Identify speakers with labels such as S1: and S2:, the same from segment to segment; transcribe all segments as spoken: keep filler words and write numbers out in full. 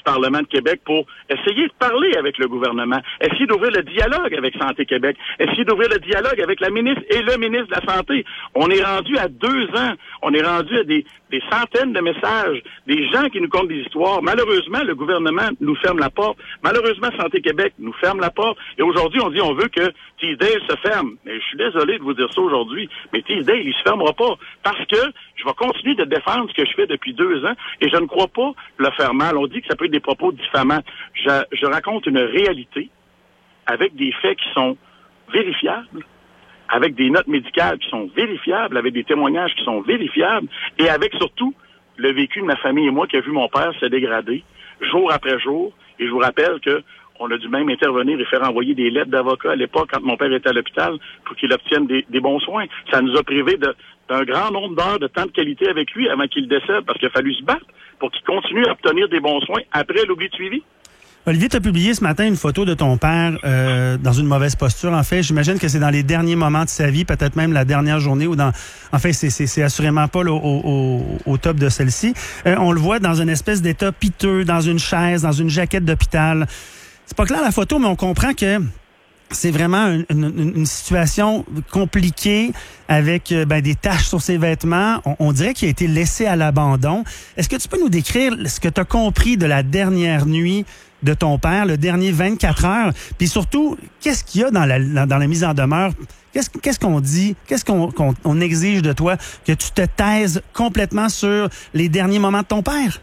S1: Parlement de Québec pour essayer de parler avec le gouvernement, essayer d'ouvrir le dialogue avec Santé Québec, essayer d'ouvrir le dialogue avec la ministre et le ministre de la Santé. On est rendu à deux ans, on est rendu à des, des centaines de messages, des gens qui nous content des histoires. Malheureusement, le gouvernement nous ferme la porte. Malheureusement, Santé Québec nous ferme la porte. Et aujourd'hui, on dit on veut que Teasdale se ferme. Mais je suis désolé de vous dire ça aujourd'hui, mais Teasdale, il se fermera pas. Parce que je vais continuer de défendre ce que je fais depuis deux ans et je ne crois pas le faire mal. On dit que ça peut être des propos diffamants. Je, je raconte une réalité avec des faits qui sont vérifiables, avec des notes médicales qui sont vérifiables, avec des témoignages qui sont vérifiables et avec surtout le vécu de ma famille et moi qui a vu mon père se dégrader jour après jour. Et je vous rappelle que on a dû même intervenir et faire envoyer des lettres d'avocat à l'époque quand mon père était à l'hôpital pour qu'il obtienne des, des bons soins. Ça nous a privé de, d'un grand nombre d'heures de temps de qualité avec lui avant qu'il décède parce qu'il a fallu se battre pour qu'il continue à obtenir des bons soins après l'oubli de suivi.
S2: Olivier, tu as publié ce matin une photo de ton père euh, dans une mauvaise posture. En fait, j'imagine que c'est dans les derniers moments de sa vie, peut-être même la dernière journée ou dans. En fait, c'est, c'est, c'est assurément pas là, au, au, au top de celle-ci. Euh, on le voit dans une espèce d'état piteux, dans une chaise, dans une jaquette d'hôpital. C'est pas clair la photo, mais on comprend que c'est vraiment une, une, une situation compliquée avec ben, des taches sur ses vêtements. On, on dirait qu'il a été laissé à l'abandon. Est-ce que tu peux nous décrire ce que tu as compris de la dernière nuit de ton père, le dernier vingt-quatre heures? Puis surtout, qu'est-ce qu'il y a dans la, dans la mise en demeure? Qu'est-ce, qu'est-ce qu'on dit? Qu'est-ce qu'on, qu'on on exige de toi? Que tu te taises complètement sur les derniers moments de ton père?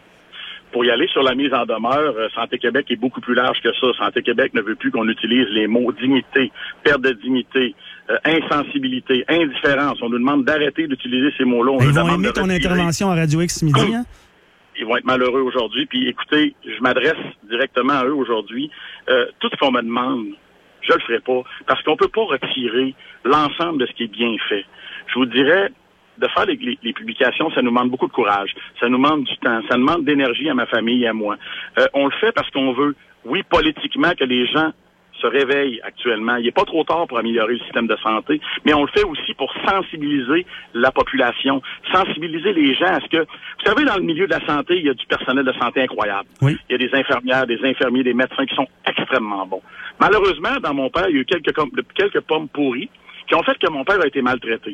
S1: Pour y aller sur la mise en demeure, euh, Santé Québec est beaucoup plus large que ça. Santé Québec ne veut plus qu'on utilise les mots dignité, perte de dignité, euh, insensibilité, indifférence. On nous demande d'arrêter d'utiliser ces mots-là. On
S2: Ils
S1: nous
S2: vont
S1: demande
S2: aimer
S1: de
S2: ton
S1: retirer.
S2: intervention à Radio X midi, hein?
S1: Ils vont être malheureux aujourd'hui. Puis écoutez, je m'adresse directement à eux aujourd'hui. Euh, tout ce qu'on me demande, je le ferai pas, parce qu'on peut pas retirer l'ensemble de ce qui est bien fait. Je vous dirais, de faire les, les, les publications, ça nous demande beaucoup de courage. Ça nous demande du temps. Ça demande d'énergie à ma famille et à moi. Euh, on le fait parce qu'on veut, oui, politiquement, que les gens se réveillent actuellement. Il n'est pas trop tard pour améliorer le système de santé, mais on le fait aussi pour sensibiliser la population, sensibiliser les gens à ce que... Vous savez, dans le milieu de la santé, il y a du personnel de santé incroyable.
S2: Oui.
S1: Il y a des infirmières, des infirmiers, des médecins qui sont extrêmement bons. Malheureusement, dans mon père, il y a eu quelques, quelques pommes pourries qui ont fait que mon père a été maltraité.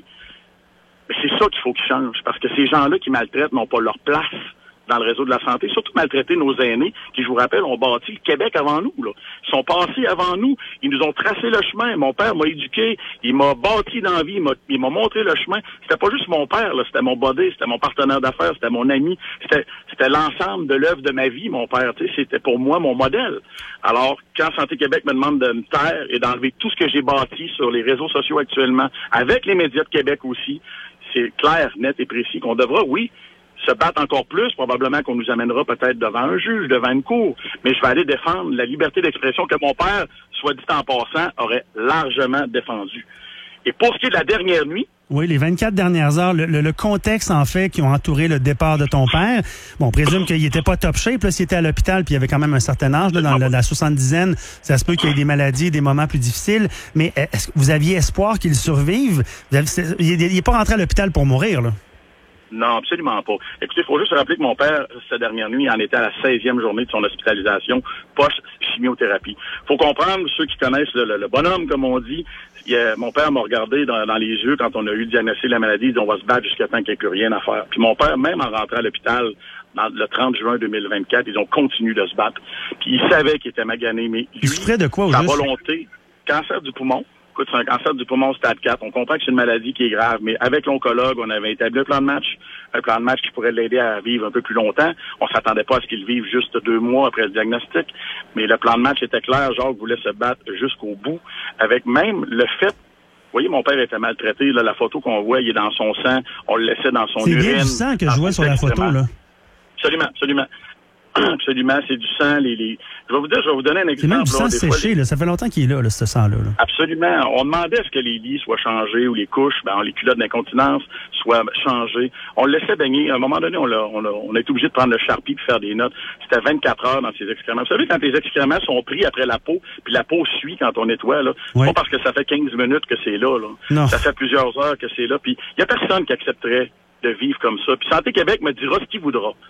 S1: Mais c'est ça qu'il faut qu'il change, parce que ces gens-là qui maltraitent n'ont pas leur place dans le réseau de la santé, surtout maltraiter nos aînés, qui, je vous rappelle, ont bâti le Québec avant nous, là. Ils sont passés avant nous, ils nous ont tracé le chemin. Mon père m'a éduqué, il m'a bâti dans la vie, il m'a, il m'a montré le chemin. C'était pas juste mon père, là, c'était mon body, c'était mon partenaire d'affaires, c'était mon ami, c'était, c'était l'ensemble de l'œuvre de ma vie, mon père, tu sais, c'était pour moi mon modèle. Alors, quand Santé Québec me demande de me taire et d'enlever tout ce que j'ai bâti sur les réseaux sociaux actuellement, avec les médias de Québec aussi, c'est clair, net et précis qu'on devra, oui, se battre encore plus, probablement qu'on nous amènera peut-être devant un juge, devant une cour, mais je vais aller défendre la liberté d'expression que mon père, soit dit en passant, aurait largement défendu. Et pour ce qui est de la dernière nuit...
S2: Oui, les vingt-quatre dernières heures, le, le, le contexte, en fait, qui ont entouré le départ de ton père, bon, on présume qu'il était pas top shape, là, s'il était à l'hôpital, puis il avait quand même un certain âge, là, dans la, la soixante-dizaine, ça se peut qu'il y ait des maladies, des moments plus difficiles, mais est-ce que vous aviez espoir qu'il survive? Vous avez, il n'est pas rentré à l'hôpital pour mourir, là?
S1: Non, absolument pas. Écoutez, il faut juste se rappeler que mon père, cette dernière nuit, en était à la seizième journée de son hospitalisation post-chimiothérapie. Faut comprendre, ceux qui connaissent le, le, le bonhomme, comme on dit, il a, mon père m'a regardé dans, dans les yeux quand on a eu diagnostiqué la maladie, il dit on va se battre jusqu'à temps qu'il n'y ait plus rien à faire. Puis mon père, même en rentrant à l'hôpital, dans, le trente juin deux mille vingt-quatre, ils ont continué de se battre. Puis il savait qu'il était magané, mais lui,
S2: il souffrait de quoi, au
S1: sa
S2: juste?
S1: volonté, cancer du poumon. Écoute, c'est un cancer du poumon stade quatre. On comprend que c'est une maladie qui est grave, mais avec l'oncologue, on avait établi un plan de match, un plan de match qui pourrait l'aider à vivre un peu plus longtemps. On s'attendait pas à ce qu'il vive juste deux mois après le diagnostic, mais le plan de match était clair. Jacques voulait se battre jusqu'au bout, avec même le fait... Vous voyez, mon père était maltraité. Là, la photo qu'on voit, il est dans son sang. On le laissait dans son
S2: c'est
S1: urine.
S2: C'est bien du sang que je vois sur la photo, là.
S1: Absolument, absolument. Absolument, c'est du sang. Les, les... Je vais vous dire, je vais vous donner un exemple.
S2: C'est même du sang
S1: là,
S2: séché,
S1: fois, les...
S2: là. Ça fait longtemps qu'il est là, là ce sang-là. Là.
S1: Absolument. On demandait à ce que les lits soient changés ou les couches, ben, les culottes d'incontinence soient changées. On le laissait baigner. À un moment donné, on, l'a, on, l'a, on a été obligé de prendre le Sharpie pour faire des notes. C'était vingt-quatre heures dans ces excréments. Vous savez, quand les excréments sont pris après la peau, puis la peau suit quand on nettoie, là, c'est
S2: oui.
S1: pas parce que ça fait quinze minutes que c'est là, là.
S2: Non.
S1: Ça fait plusieurs heures que c'est là. Puis il y a personne qui accepterait de vivre comme ça. Puis Santé Québec me dira ce qu'il voudra.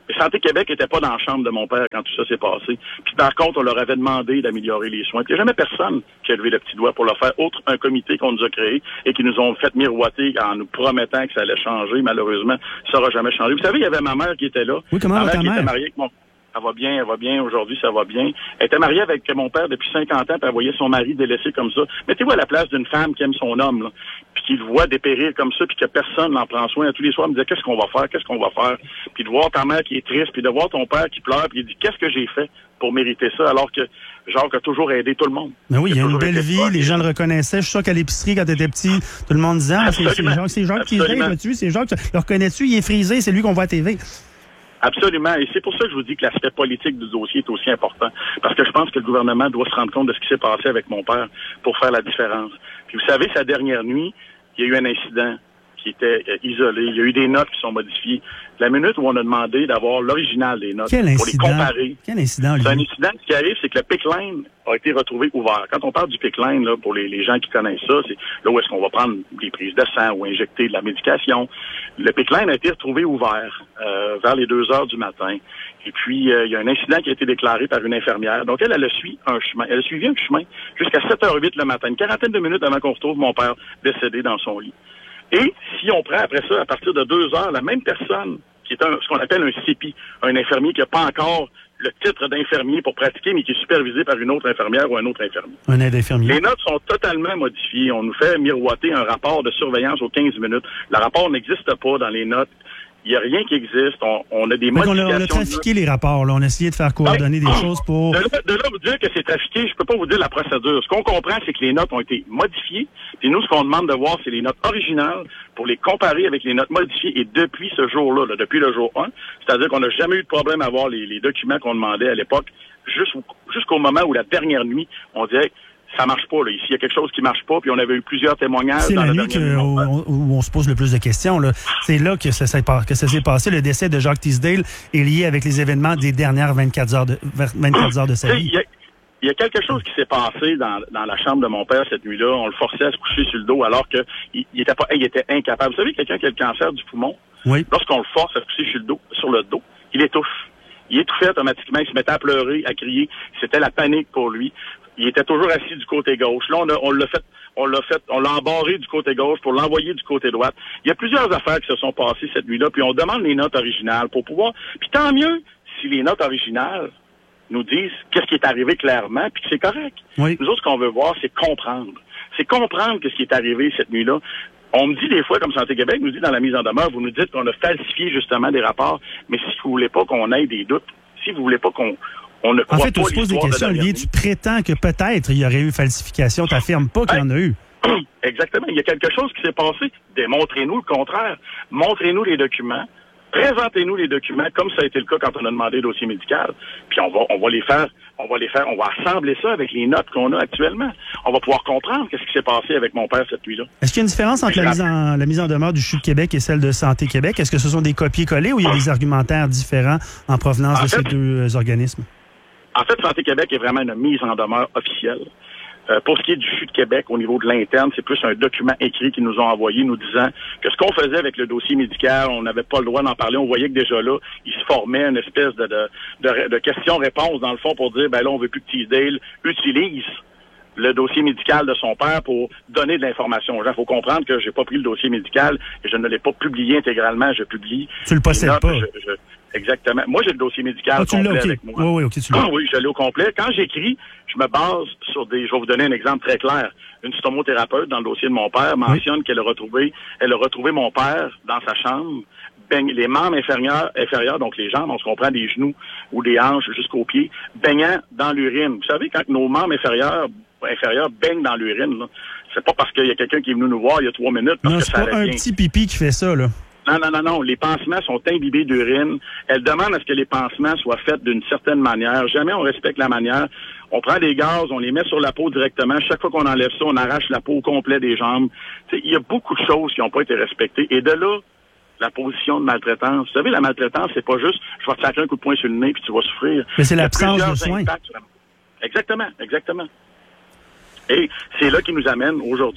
S1: Santé Québec n'était pas dans la chambre de mon père quand tout ça s'est passé. Puis par contre, on leur avait demandé d'améliorer les soins. Puis il n'y a jamais personne qui a levé le petit doigt pour le faire, autre un comité qu'on nous a créé et qui nous ont fait miroiter en nous promettant que ça allait changer. Malheureusement, ça n'aura jamais changé. Vous savez, il y avait ma mère qui était là.
S2: Oui, comment
S1: ma
S2: va
S1: mère
S2: ta
S1: qui
S2: mère?
S1: était mariée avec mon... Elle va bien, elle va bien. Aujourd'hui, ça va bien. Elle était mariée avec mon père depuis cinquante ans, puis elle voyait son mari délaissé comme ça. Mettez-vous à la place d'une femme qui aime son homme, là, puis qui le voit dépérir comme ça, puis que personne n'en prend soin. Tous les soirs, elle me disait, qu'est-ce qu'on va faire, qu'est-ce qu'on va faire? Puis de voir ta mère qui est triste, puis de voir ton père qui pleure, puis il dit, qu'est-ce que j'ai fait pour mériter ça, alors que Jacques a toujours aidé tout le monde.
S2: Ben oui, il y a une belle vie, les gens le reconnaissaient. Je suis sûr qu'à l'épicerie, quand tu étais petit, tout le monde disait, ah, c'est Jacques, c'est Jacques qui est là-dessus, c'est Jacques, le reconnais-tu, il est frisé, c'est lui qu'on voit à T V.
S1: Absolument. Et c'est pour ça que je vous dis que l'aspect politique du dossier est aussi important. Parce que je pense que le gouvernement doit se rendre compte de ce qui s'est passé avec mon père pour faire la différence. Puis vous savez, sa dernière nuit, il y a eu un incident qui était euh, isolé. Il y a eu des notes qui sont modifiées. La minute où on a demandé d'avoir l'original des notes
S2: Quel
S1: pour
S2: incident?
S1: les comparer.
S2: Quel incident,
S1: C'est un incident. Ce qui arrive, c'est que le pick line a été retrouvé ouvert. Quand on parle du pick line, là, pour les, les gens qui connaissent ça, c'est là où est-ce qu'on va prendre des prises de sang ou injecter de la médication. Le pick line a été retrouvé ouvert euh, vers les deux heures du matin. Et puis, euh, il y a un incident qui a été déclaré par une infirmière. Donc, elle, elle a suivi un chemin. Elle a suivi un chemin jusqu'à sept heures huit le matin, une quarantaine de minutes avant qu'on retrouve mon père décédé dans son lit. Et si on prend après ça, à partir de deux heures, la même personne, qui est un, ce qu'on appelle un C P I, un infirmier qui n'a pas encore le titre d'infirmier pour pratiquer, mais qui est supervisé par une autre infirmière ou un autre infirmier.
S2: Un aide infirmier.
S1: Les notes sont totalement modifiées. On nous fait miroiter un rapport de surveillance aux quinze minutes. Le rapport n'existe pas dans les notes. Il n'y a rien qui existe. On, on a des
S2: Donc
S1: modifications.
S2: On a, on a trafiqué les rapports. Là. On a essayé de faire coordonner
S1: ben,
S2: des choses pour...
S1: De là, de là vous dire que c'est trafiqué, je peux pas vous dire la procédure. Ce qu'on comprend, c'est que les notes ont été modifiées. Puis nous, ce qu'on demande de voir, c'est les notes originales pour les comparer avec les notes modifiées. Et depuis ce jour-là, là, depuis le jour un, c'est-à-dire qu'on n'a jamais eu de problème à voir les, les documents qu'on demandait à l'époque, jusqu'au, jusqu'au moment où la dernière nuit, on disait... Ça marche pas, là. Ici, il y a quelque chose qui marche pas, puis on avait eu plusieurs témoignages.
S2: C'est
S1: dans
S2: la
S1: la
S2: nuit que, où, où on se pose le plus de questions, là. C'est là que ça, s'est, que ça s'est passé. Le décès de Jacques Teasdale est lié avec les événements des dernières vingt-quatre heures de, vingt-quatre heures de sa vie.
S1: Il y, a, il y a quelque chose qui s'est passé dans, dans la chambre de mon père cette nuit-là. On le forçait à se coucher sur le dos alors que il, il était pas, il était incapable. Vous savez, quelqu'un qui a le cancer du poumon,
S2: oui.
S1: Lorsqu'on le force à se coucher sur le dos, sur le dos, il étouffe. Il étouffait automatiquement, il se mettait à pleurer, à crier. C'était la panique pour lui. Il était toujours assis du côté gauche. Là, on, a, on l'a fait, on l'a fait, on l'a embarré du côté gauche pour l'envoyer du côté droit. Il y a plusieurs affaires qui se sont passées cette nuit-là, puis on demande les notes originales pour pouvoir. Puis tant mieux si les notes originales nous disent qu'est-ce qui est arrivé clairement, puis que c'est correct.
S2: Oui.
S1: Nous autres, ce qu'on veut voir, c'est comprendre. C'est comprendre qu'est-ce qui est arrivé cette nuit-là. On me dit des fois, comme Santé Québec nous dit dans la mise en demeure, vous nous dites qu'on a falsifié justement des rapports, mais si vous voulez pas qu'on ait des doutes, si vous voulez pas qu'on on ne croit
S2: en fait,
S1: pas
S2: on se pose des questions, Olivier. Tu prétends que peut-être il y aurait eu falsification. Tu n'affirmes pas qu'il y en a eu.
S1: Exactement. Il y a quelque chose qui s'est passé. Démontrez-nous le contraire. Montrez-nous les documents. Présentez-nous les documents, comme ça a été le cas quand on a demandé le dossier médical. Puis on va, on va les faire, on va les faire, on va assembler ça avec les notes qu'on a actuellement. On va pouvoir comprendre qu'est-ce qui s'est passé avec mon père cette nuit-là.
S2: Est-ce qu'il y a une différence entre la mise, en, la mise en demeure du C H U de Québec et celle de Santé Québec? Est-ce que ce sont des copier-coller ou il y a des argumentaires différents en provenance en de fait, ces deux organismes?
S1: En fait, Santé Québec est vraiment une mise en demeure officielle. Euh, pour ce qui est du C H U de Québec, au niveau de l'interne, c'est plus un document écrit qu'ils nous ont envoyé nous disant que ce qu'on faisait avec le dossier médical, on n'avait pas le droit d'en parler. On voyait que déjà là, il se formait une espèce de, de, de, de question-réponse, dans le fond, pour dire, ben là, on veut plus que Teasdale utilise le dossier médical de son père pour donner de l'information aux gens. Il faut comprendre que j'ai pas pris le dossier médical et je ne l'ai pas publié intégralement. Je publie...
S2: Tu le possèdes
S1: notes,
S2: pas?
S1: Je, je, exactement. Moi, j'ai le dossier médical
S2: ah, tu
S1: complet
S2: l'as, okay.
S1: avec moi.
S2: Oui, oui, OK, tu l'as.
S1: Ah, oui, je l'ai au complet. Quand j'écris, je me base sur des... Je vais vous donner un exemple très clair. Une stomothérapeute dans le dossier de mon père mentionne oui. qu'elle a retrouvé, elle a retrouvé mon père dans sa chambre. Baigne, les membres inférieurs, inférieurs, donc les jambes, on se comprend des genoux ou des hanches jusqu'aux pieds, baignant dans l'urine. Vous savez, quand nos membres inférieurs inférieurs baignent dans l'urine, là, c'est pas parce qu'il y a quelqu'un qui est venu nous voir il y a trois minutes. Parce
S2: non,
S1: que
S2: c'est
S1: ça
S2: pas un
S1: bien.
S2: petit pipi qui fait ça, là.
S1: Non, non, non, non. Les pansements sont imbibés d'urine. Elle demande à ce que les pansements soient faits d'une certaine manière. Jamais on respecte la manière. On prend des gaz, on les met sur la peau directement. Chaque fois qu'on enlève ça, on arrache la peau au complet des jambes. T'sais, il y a beaucoup de choses qui n'ont pas été respectées. Et de là, la position de maltraitance. Vous savez, la maltraitance, c'est pas juste je vais te sacrer un coup de poing sur le nez puis tu vas souffrir.
S2: Mais c'est l'absence de soins.
S1: Exactement, exactement. Et c'est là qui nous amène aujourd'hui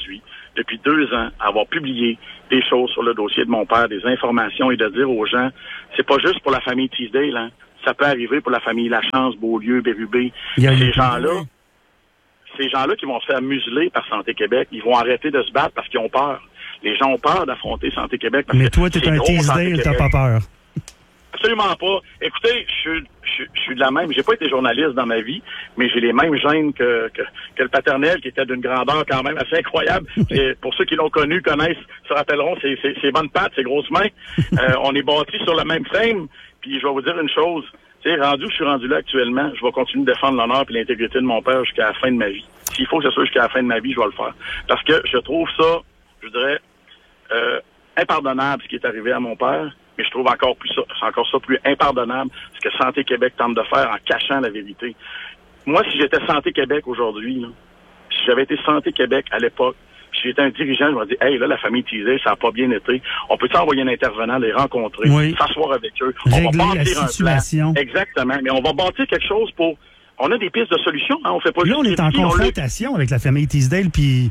S1: depuis deux ans, à avoir publié des choses sur le dossier de mon père, des informations, et de dire aux gens, c'est pas juste pour la famille Teasdale, hein. Ça peut arriver pour la famille Lachance, Beaulieu, Bérubé. Ces gens-là, ces gens-là qui vont se faire museler par Santé Québec, ils vont arrêter de se battre parce qu'ils ont peur. Les gens ont peur d'affronter Santé Québec. Parce
S2: Mais
S1: que
S2: toi, t'es un Teasdale, t'as pas peur.
S1: Absolument pas. Écoutez, je, je, je suis de la même. J'ai pas été journaliste dans ma vie, mais j'ai les mêmes gènes que, que, que le paternel, qui était d'une grandeur quand même assez incroyable. Et pour ceux qui l'ont connu, connaissent, se rappelleront ses, ses, ses bonnes pattes, ses grosses mains. Euh, on est bâtis sur le même frame. Puis je vais vous dire une chose. Tu sais, rendu où je suis rendu là actuellement, je vais continuer de défendre l'honneur et l'intégrité de mon père jusqu'à la fin de ma vie. S'il faut que ce soit jusqu'à la fin de ma vie, je vais le faire. Parce que je trouve ça, je dirais, euh, impardonnable ce qui est arrivé à mon père. Mais je trouve encore plus ça, c'est encore ça plus impardonnable ce que Santé Québec tente de faire en cachant la vérité. Moi, si j'étais Santé Québec aujourd'hui, là, si j'avais été Santé Québec à l'époque, si j'étais un dirigeant, je me dis, hey, là, la famille Teasdale, ça n'a pas bien été. On peut-tu envoyer un intervenant, les rencontrer, oui. s'asseoir avec eux,
S2: régler
S1: on va bâtir
S2: la situation.
S1: Un plan. Exactement. Mais on va bâtir quelque chose pour. On a des pistes de solutions, hein, on fait pas
S2: là, on est en confrontation avec la famille Teasdale, puis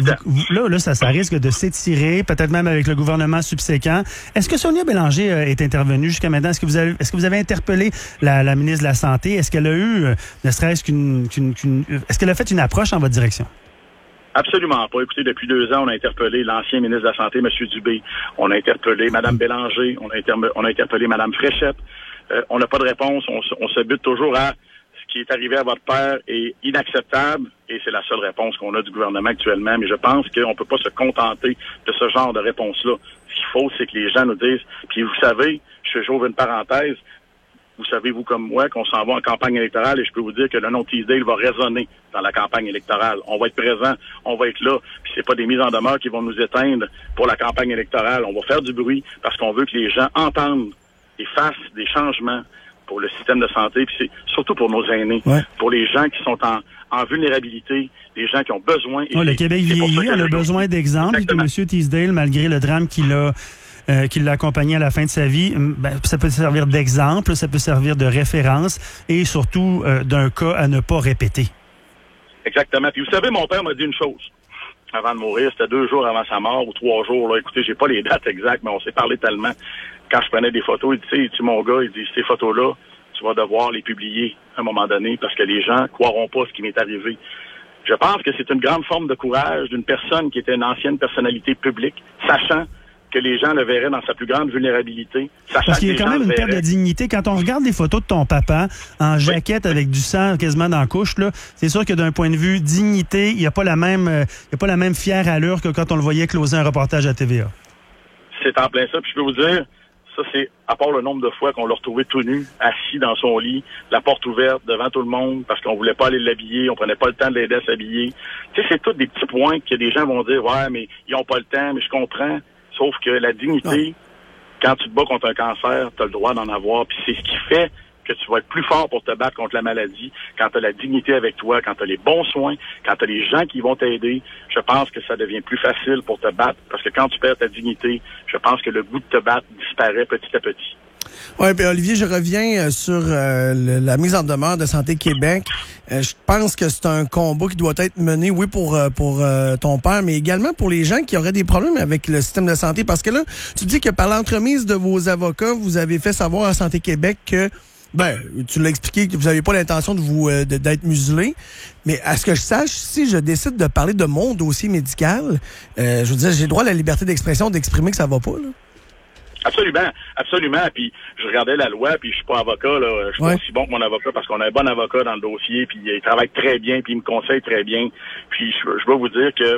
S2: là, là, ça, ça risque de s'étirer, peut-être même avec le gouvernement subséquent. Est-ce que Sonia Bélanger euh, est intervenue jusqu'à maintenant? Est-ce que vous avez, est-ce que vous avez interpellé la, la ministre de la Santé? Est-ce qu'elle a eu, euh, ne serait-ce qu'une, qu'une, qu'une, est-ce qu'elle a fait une approche en votre direction?
S1: Absolument pas. Écoutez, depuis deux ans, on a interpellé l'ancien ministre de la Santé, M. Dubé. On a interpellé Mme Bélanger. On a, inter- on a interpellé Mme Fréchette. Euh, on n'a pas de réponse. On, on se bute toujours à ce qui est arrivé à votre père est inacceptable et c'est la seule réponse qu'on a du gouvernement actuellement. Mais je pense qu'on ne peut pas se contenter de ce genre de réponse-là. Ce qu'il faut, c'est que les gens nous disent, puis vous savez, je j'ouvre une parenthèse, vous savez, vous comme moi, qu'on s'en va en campagne électorale et je peux vous dire que le nom Teasdale va résonner dans la campagne électorale. On va être présent, on va être là, puis c'est pas des mises en demeure qui vont nous éteindre pour la campagne électorale. On va faire du bruit parce qu'on veut que les gens entendent et fassent des changements pour le système de santé, puis c'est surtout pour nos aînés, ouais. pour les gens qui sont en, en vulnérabilité, les gens qui ont besoin. Et
S2: oh, le Québec vieillit, on a besoin d'exemples. Et que M. Teasdale, malgré le drame qu'il a, euh, qui l'a accompagné à la fin de sa vie, ben, ça peut servir d'exemple, ça peut servir de référence et surtout euh, d'un cas à ne pas répéter.
S1: Exactement. Puis vous savez, mon père m'a dit une chose avant de mourir, c'était deux jours avant sa mort ou trois jours. Là. Écoutez, j'ai pas les dates exactes, mais on s'est parlé tellement. Quand je prenais des photos, il dit, tu sais, mon gars, il dit, ces photos-là, tu vas devoir les publier à un moment donné parce que les gens croiront pas ce qui m'est arrivé. Je pense que c'est une grande forme de courage d'une personne qui était une ancienne personnalité publique, sachant que les gens le verraient dans sa plus grande vulnérabilité.
S2: Parce qu'il y a quand même une perte de dignité. Quand on regarde les photos de ton papa en jaquette oui. avec du sang quasiment dans la couche, là, c'est sûr que d'un point de vue dignité, il n'y a pas la même, euh, il y a pas la même fière allure que quand on le voyait closer un reportage à T V A.
S1: C'est en plein ça. Puis je peux vous dire, ça c'est à part le nombre de fois qu'on l'a retrouvé tout nu, assis dans son lit, la porte ouverte devant tout le monde, parce qu'on voulait pas aller l'habiller, on prenait pas le temps de l'aider à s'habiller. Tu sais, c'est tous des petits points que des gens vont dire, ouais, mais ils ont pas le temps, mais je comprends. Sauf que la dignité, non. quand tu te bats contre un cancer, tu as le droit d'en avoir. Puis c'est ce qui fait que tu vas être plus fort pour te battre contre la maladie. Quand tu as la dignité avec toi, quand tu as les bons soins, quand tu as les gens qui vont t'aider, je pense que ça devient plus facile pour te battre. Parce que quand tu perds ta dignité, je pense que le goût de te battre disparaît petit à petit.
S3: Oui, puis Olivier, je reviens sur euh, le, la mise en demeure de Santé Québec. Euh, je pense que c'est un combat qui doit être mené, oui, pour euh, pour euh, ton père, mais également pour les gens qui auraient des problèmes avec le système de santé. Parce que là, tu dis que par l'entremise de vos avocats, vous avez fait savoir à Santé Québec que, ben, tu l'as expliqué, que vous n'avez pas l'intention de vous euh, de, d'être muselé. Mais à ce que je sache, si je décide de parler de mon dossier médical, euh, je veux dire, j'ai le droit à la liberté d'expression, d'exprimer que ça va pas, là.
S1: Absolument, absolument. Puis je regardais la loi, puis je suis pas avocat, là. Je suis ouais. pas aussi bon que mon avocat parce qu'on a un bon avocat dans le dossier, puis il travaille très bien, puis il me conseille très bien. Puis je, je veux vous dire que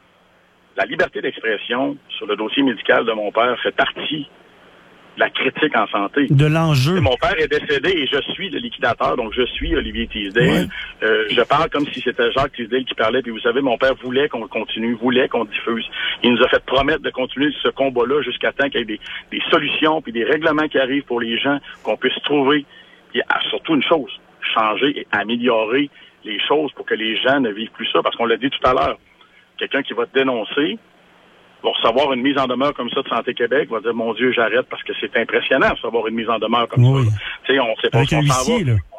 S1: la liberté d'expression sur le dossier médical de mon père fait partie de la critique en santé.
S2: De l'enjeu.
S1: Et mon père est décédé et je suis le liquidateur, donc je suis Olivier Teasdale. Ouais. Euh, je parle comme si c'était Jacques Teasdale qui parlait, puis vous savez, mon père voulait qu'on continue, voulait qu'on diffuse. Il nous a fait promettre de continuer ce combat-là jusqu'à temps qu'il y ait des, des solutions puis des règlements qui arrivent pour les gens, qu'on puisse trouver, et surtout une chose, changer et améliorer les choses pour que les gens ne vivent plus ça, parce qu'on l'a dit tout à l'heure, quelqu'un qui va te dénoncer, va recevoir une mise en demeure comme ça de Santé Québec, va dire, mon Dieu, j'arrête parce que c'est impressionnant de recevoir une mise en demeure comme oui. ça. Tu sais, on sait pas
S2: Avec
S1: si on s'en va. Là.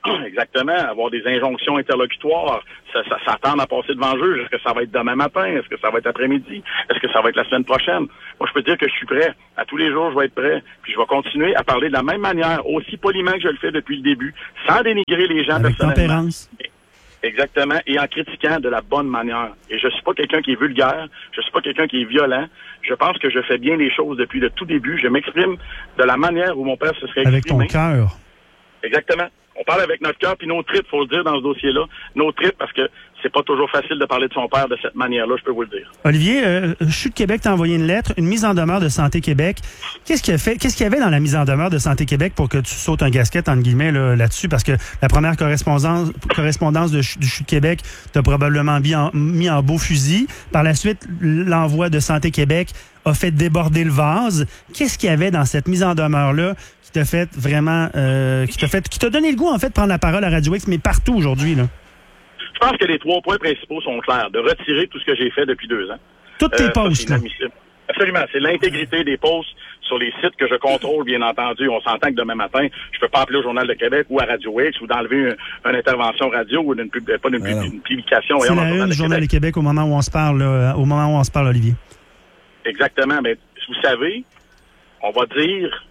S1: Exactement. Avoir des injonctions interlocutoires. Ça, ça s'attend à passer devant le juge. Est-ce que ça va être demain matin? Est-ce que ça va être après-midi? Est-ce que ça va être la semaine prochaine? Moi, je peux dire que je suis prêt. À tous les jours, je vais être prêt. Puis je vais continuer à parler de la même manière, aussi poliment que je le fais depuis le début, sans dénigrer les gens
S2: avec
S1: personnellement.
S2: Tempérance.
S1: Exactement. Et en critiquant de la bonne manière. Et je suis pas quelqu'un qui est vulgaire. Je suis pas quelqu'un qui est violent. Je pense que je fais bien les choses depuis le tout début. Je m'exprime de la manière où mon père se serait exprimé.
S2: Avec ton cœur.
S1: Exactement. On parle avec notre cœur, puis nos tripes, faut le dire dans ce dossier-là. Nos tripes, parce que c'est pas toujours facile de parler de son père de cette manière-là, je peux vous le dire.
S2: Olivier, euh, Chute Québec t'a envoyé une lettre, une mise en demeure de Santé Québec. Qu'est-ce qu'il y a fait, qu'est-ce qu'il y avait dans la mise en demeure de Santé Québec pour que tu sautes un gasket, entre guillemets, là, là-dessus? Parce que la première correspondance, correspondance de, du Chute Québec t'a probablement mis en, mis en beau fusil. Par la suite, l'envoi de Santé Québec a fait déborder le vase. Qu'est-ce qu'il y avait dans cette mise en demeure-là qui t'a fait vraiment, euh, qui t'a fait, qui t'a donné le goût, en fait, de prendre la parole à Radio X, mais partout aujourd'hui, là?
S1: Je pense que les trois points principaux sont clairs. De retirer tout ce que j'ai fait depuis deux ans.
S2: Toutes tes
S1: euh,
S2: posts,
S1: ça, c'est Absolument. C'est l'intégrité des posts sur les sites que je contrôle, bien entendu. On s'entend que demain matin, je peux pas appeler au Journal de Québec ou à Radio X ou d'enlever une, une intervention radio ou une, pas une, ouais, une publication.
S2: C'est la une du Journal de Québec au moment où on se parle, là, au moment où on se parle, Olivier.
S1: Exactement. Mais vous savez, on va dire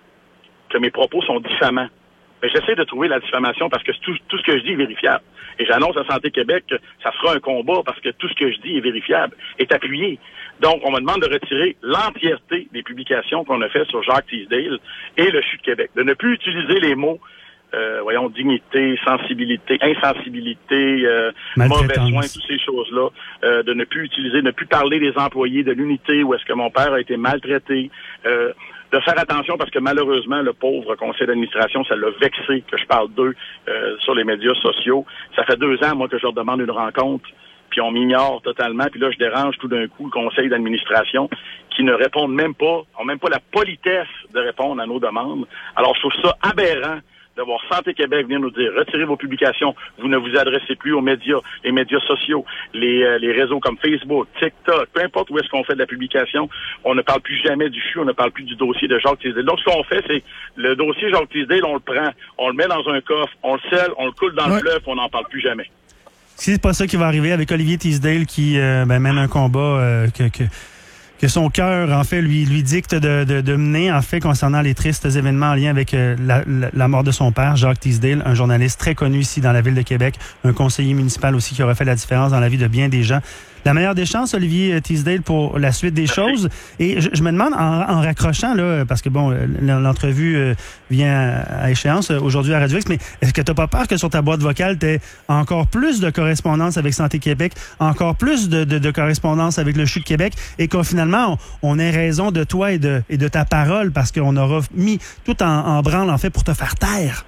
S1: que mes propos sont diffamants. Mais j'essaie de trouver la diffamation parce que tout, tout ce que je dis est vérifiable. Et j'annonce à Santé Québec que ça sera un combat parce que tout ce que je dis est vérifiable, est appuyé. Donc, on me demande de retirer l'entièreté des publications qu'on a fait sur Jacques Teasdale et le Chute Québec. De ne plus utiliser les mots, euh, voyons, dignité, sensibilité, insensibilité, euh, mauvais soins, toutes ces choses-là. Euh, de ne plus utiliser, ne plus parler des employés de l'unité où est-ce que mon père a été maltraité. Euh, de faire attention parce que malheureusement, le pauvre conseil d'administration, ça l'a vexé que je parle d'eux euh, sur les médias sociaux. Ça fait deux ans, moi, que je leur demande une rencontre, puis on m'ignore totalement, puis là, je dérange tout d'un coup le conseil d'administration qui ne répondent même pas, ont même pas la politesse de répondre à nos demandes. Alors, je trouve ça aberrant de voir Santé Québec venir nous dire « Retirez vos publications, vous ne vous adressez plus aux médias, les médias sociaux, les, euh, les réseaux comme Facebook, TikTok, peu importe où est-ce qu'on fait de la publication, on ne parle plus jamais du C H U, on ne parle plus du dossier de Jacques Teasdale. » Donc, ce qu'on fait, c'est le dossier Jacques Teasdale, on le prend, on le met dans un coffre, on le scelle, on le coule dans ouais. le fleuve, on n'en parle plus jamais.
S2: C'est pas ça qui va arriver avec Olivier Teasdale qui euh, ben, mène un combat euh, que... que... que son cœur, en fait, lui lui dicte de, de, de mener, en fait, concernant les tristes événements en lien avec euh, la, la, la mort de son père, Jacques Teasdale, un journaliste très connu ici dans la ville de Québec, un conseiller municipal aussi qui aurait fait la différence dans la vie de bien des gens. La meilleure des chances, Olivier Teasdale, pour la suite des choses. Et je, je me demande, en, en raccrochant, là, parce que bon, l'entrevue euh, vient à échéance aujourd'hui à Radio X, mais est-ce que tu n'as pas peur que sur ta boîte vocale, tu aies encore plus de correspondance avec Santé Québec, encore plus de, de, de correspondance avec le Chute Québec, et qu'au finalement, on, on ait raison de toi et de, et de ta parole, parce qu'on aura mis tout en, en branle, en fait, pour te faire taire?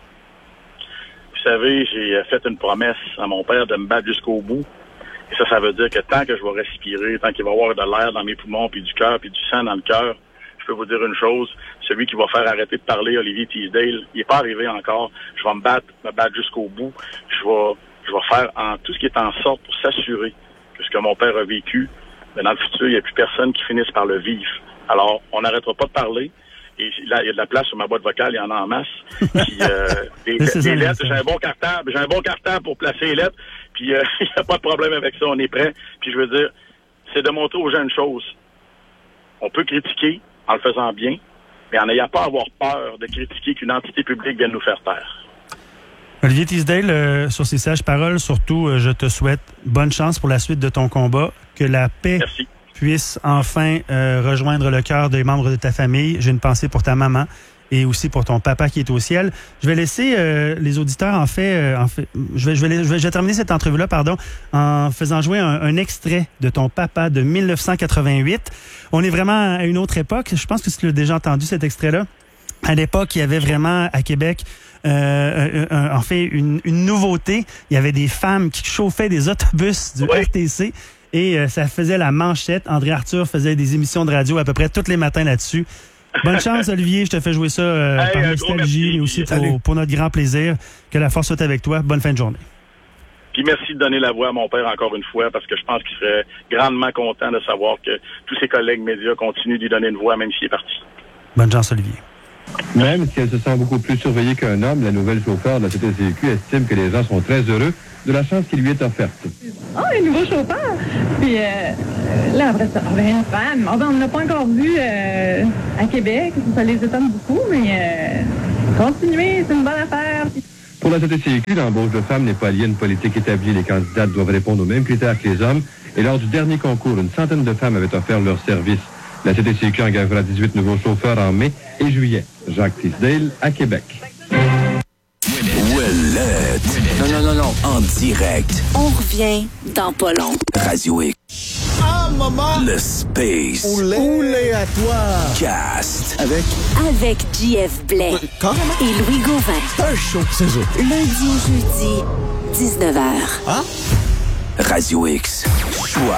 S1: Vous savez, j'ai fait une promesse à mon père de me battre jusqu'au bout. Et ça, ça veut dire que tant que je vais respirer, tant qu'il va y avoir de l'air dans mes poumons, puis du cœur, puis du sang dans le cœur, je peux vous dire une chose, celui qui va faire arrêter de parler, Olivier Teasdale, il n'est pas arrivé encore. Je vais me battre, me battre jusqu'au bout. Je vais, je vais faire en tout ce qui est en sorte pour s'assurer que ce que mon père a vécu, mais dans le futur, il n'y a plus personne qui finisse par le vivre. Alors, on n'arrêtera pas de parler. Et là, il y a de la place sur ma boîte vocale, il y en a en masse. Puis, euh, des, des lettres, j'ai un bon cartable, j'ai un bon cartable pour placer les lettres. Puis, euh, il n'y a pas de problème avec ça, on est prêt. Puis, je veux dire, c'est de montrer aux gens une chose. On peut critiquer en le faisant bien, mais en n'ayant pas à avoir peur de critiquer qu'une entité publique vienne nous faire taire.
S2: Olivier Teasdale, euh, sur ces sages paroles, surtout, euh, je te souhaite bonne chance pour la suite de ton combat, que la paix Merci. puisse enfin euh, rejoindre le cœur des membres de ta famille. J'ai une pensée pour ta maman et aussi pour ton papa qui est au ciel. Je vais laisser euh, les auditeurs, en fait, euh, en fait je, vais, je, vais, je, vais, je vais terminer cette entrevue-là, pardon, en faisant jouer un, un extrait de ton papa de mille neuf cent quatre-vingt-huit. On est vraiment à une autre époque. Je pense que tu l'as déjà entendu, cet extrait-là. À l'époque, il y avait vraiment, à Québec, euh, un, un, en fait, une, une nouveauté. Il y avait des femmes qui chauffaient des autobus du oui. R T C et euh, ça faisait la manchette. André Arthur faisait des émissions de radio à peu près tous les matins là-dessus. Bonne chance, Olivier. Je te fais jouer ça euh, hey, par nostalgie, mais aussi pour, pour notre grand plaisir. Que la force soit avec toi. Bonne fin de journée.
S1: Puis merci de donner la voix à mon père encore une fois, parce que je pense qu'il serait grandement content de savoir que tous ses collègues médias continuent d'y donner une voix, même s'il est parti.
S2: Bonne chance, Olivier.
S4: Même si elle se sent beaucoup plus surveillée qu'un homme, la nouvelle chauffeur de la C T C Q estime que les gens sont très heureux de la chance qui lui est offerte.
S5: Ah, oh, les nouveaux chauffeurs! Puis euh, là, après ça, on verra une femme. Oh, ben, on ne l'a pas encore vu euh, à Québec. Ça les étonne beaucoup, mais euh, continuez, c'est une bonne affaire.
S4: Pour la C T C Q, l'embauche de femmes n'est pas liée à une politique établie. Les candidates doivent répondre aux mêmes critères que les hommes. Et lors du dernier concours, une centaine de femmes avaient offert leur service. La C T C Q engagera dix-huit nouveaux chauffeurs en mai et juillet. Jacques Tisdale à Québec.
S6: Ouellette. Non, non, non, non. En direct.
S7: On revient dans pas long.
S6: Radio X.
S8: Ah, maman!
S6: Le Space.
S8: Oulé. Oulé à toi.
S6: Cast.
S8: Avec?
S7: Avec J F Blais.
S8: Comment?
S7: Et Louis Gauvin.
S8: C'est un show, c'est ça.
S7: Lundi au jeudi, dix-neuf heures.
S8: Ah?
S6: Radio X. Choix.